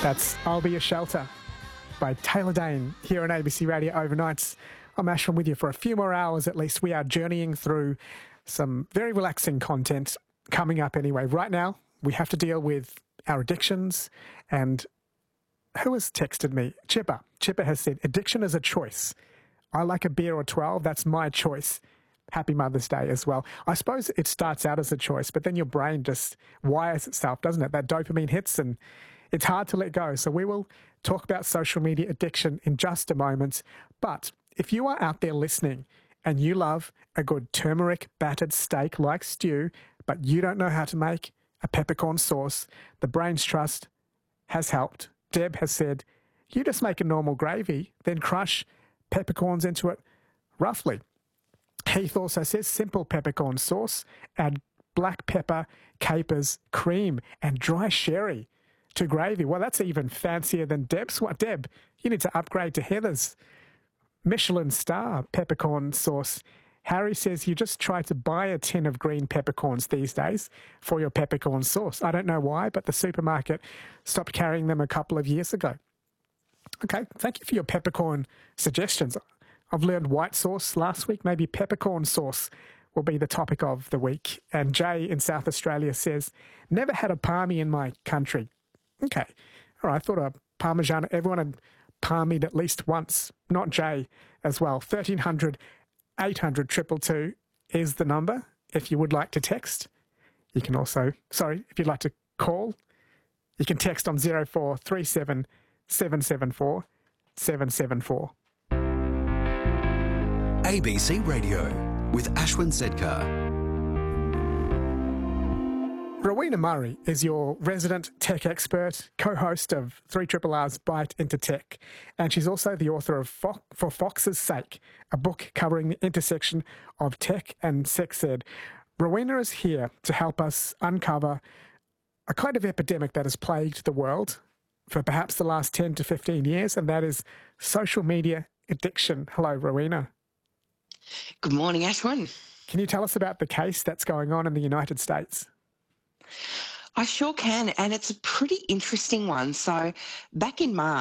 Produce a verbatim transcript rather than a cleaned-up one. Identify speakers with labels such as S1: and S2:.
S1: That's I'll Be Your Shelter by Taylor Dane here on A B C Radio Overnights. I'm Ashwin with you for a few more hours at least. We are journeying through some very relaxing content coming up anyway. Right now, we have to deal with our addictions. And who has texted me? Chipper. Chipper has said, addiction is a choice. I like a beer or twelve. That's my choice. Happy Mother's Day as well. I suppose it starts out as a choice, but then your brain just wires itself, doesn't it? That dopamine hits and it's hard to let go. So we will talk about social media addiction in just a moment. But if you are out there listening and you love a good turmeric battered steak like stew, but you don't know how to make a peppercorn sauce, the Brains Trust has helped. Deb has said, you just make a normal gravy, then crush peppercorns into it roughly. Heath also says simple peppercorn sauce, add black pepper, capers, cream and dry sherry to gravy. Well, that's even fancier than Deb's. What, Deb? You need to upgrade to Heather's Michelin star peppercorn sauce. Harry says you just try to buy a tin of green peppercorns these days for your peppercorn sauce. I don't know why, but the supermarket stopped carrying them a couple of years ago. Okay, thank you for your peppercorn suggestions. I've learned white sauce last week. Maybe peppercorn sauce will be the topic of the week. And Jay in South Australia says, never had a palmy in my country. Okay. All right. I thought a Parmigiano, everyone had palmied at least once. Not Jay as well. thirteen hundred, eight hundred, two two two is the number if you would like to text. You can also, sorry, if you'd like to call, you can text on zero four three seven, seven seven four, seven seven four.
S2: A B C Radio with Ashwin Sedkar.
S1: Rowena Murray is your resident tech expert, co-host of three R R's Bite into Tech, and she's also the author of Fo- For Fox's Sake, a book covering the intersection of tech and sex ed. Rowena is here to help us uncover a kind of epidemic that has plagued the world for perhaps the last ten to fifteen years, and that is social media addiction. Hello, Rowena.
S3: Good morning, Ashwin.
S1: Can you tell us about the case that's going on in the United States?
S3: I sure can, and it's a pretty interesting one. So back in March,